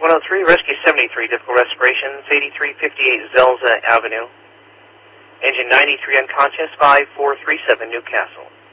103, Rescue 73, difficult respirations, 8358 Zelza Avenue. Engine 93 unconscious, 5437 Newcastle.